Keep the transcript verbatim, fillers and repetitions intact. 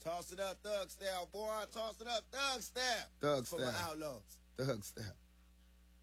Toss it up, thug style, boy. Toss it up, thug style. Thug For style. my outlaws. Thug style.